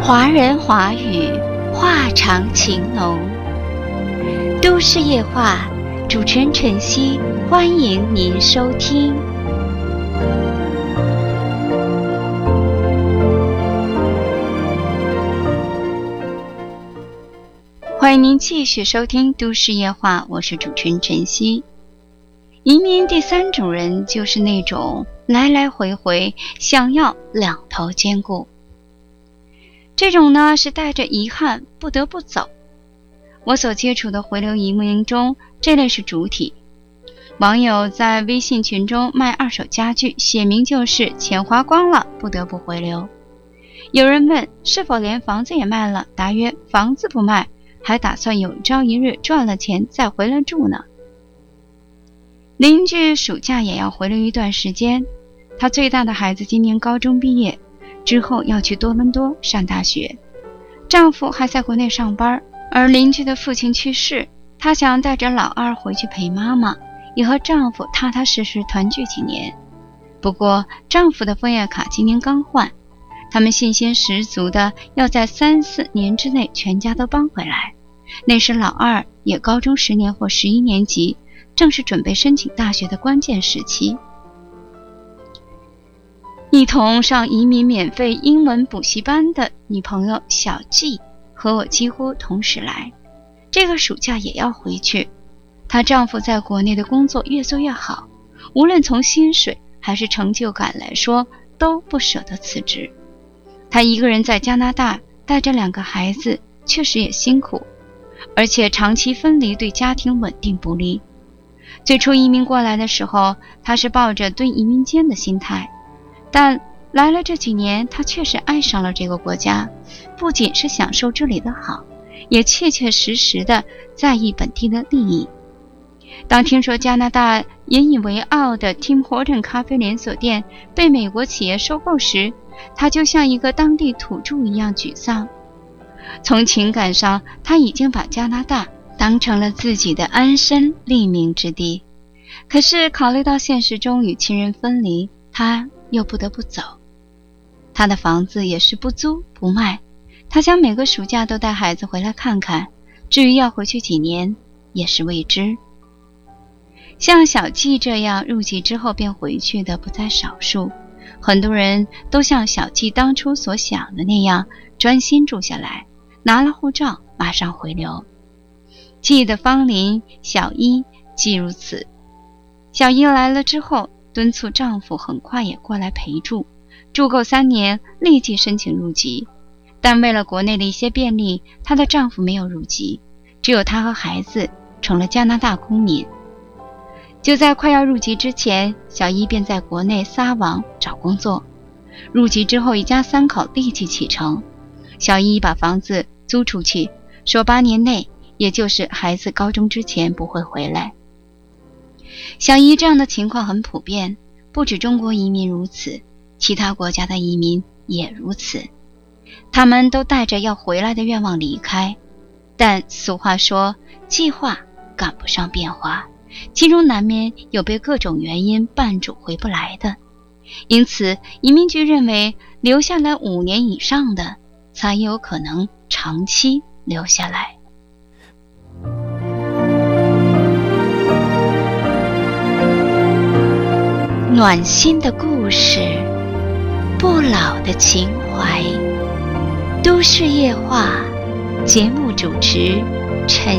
华人华语，话长情浓。都市夜话，主持人晨曦，欢迎您收听。欢迎您继续收听都市夜话，我是主持人晨曦。移民第三种人就是那种来来回回想要两头兼顾，这种呢是带着遗憾不得不走。我所接触的回流移民中，这类是主体。网友在微信群中卖二手家具，写明就是钱花光了不得不回流。有人问是否连房子也卖了，答曰房子不卖，还打算有朝一日赚了钱再回来住呢。邻居暑假也要回流一段时间，他最大的孩子今年高中毕业，之后要去多伦多上大学，丈夫还在国内上班，而邻居的父亲去世，她想带着老二回去陪妈妈，也和丈夫踏踏实实团聚几年。不过丈夫的枫叶卡今年刚换，他们信心十足的要在3-4年之内全家都搬回来。那时老二也高中10年或11年级，正是准备申请大学的关键时期。一同上移民免费英文补习班的女朋友小季和我几乎同时来，这个暑假也要回去。她丈夫在国内的工作越做越好，无论从薪水还是成就感来说都不舍得辞职。她一个人在加拿大带着2个孩子，确实也辛苦，而且长期分离对家庭稳定不利。最初移民过来的时候，她是抱着蹲移民监的心态，但来了这几年，她确实爱上了这个国家，不仅是享受这里的好，也切切实实的在意本地的利益。当听说加拿大引以为傲的 Tim Horton 咖啡连锁店被美国企业收购时，她就像一个当地土著一样沮丧。从情感上，她已经把加拿大当成了自己的安身立命之地，可是考虑到现实中与亲人分离，她又不得不走。她的房子也是不租不卖，她想每个暑假都带孩子回来看看，至于要回去几年也是未知。像小季这样入籍之后便回去的不在少数，很多人都像小季当初所想的那样，专心住下来，拿了护照马上回流。季的芳邻小一既如此，小一来了之后敦促丈夫很快也过来陪住，住够3年立即申请入籍。但为了国内的一些便利，她的丈夫没有入籍，只有她和孩子成了加拿大公民。就在快要入籍之前，小一便在国内撒网找工作。入籍之后，一家3口立即启程。小一把房子租出去，说8年内，也就是孩子高中之前不会回来。小一这样的情况很普遍，不止中国移民如此，其他国家的移民也如此。他们都带着要回来的愿望离开，但俗话说，计划赶不上变化，其中难免有被各种原因绊住回不来的。因此，移民局认为留下来5年以上的，才有可能长期留下来。暖心的故事，不老的情怀。都市夜话，节目主持陈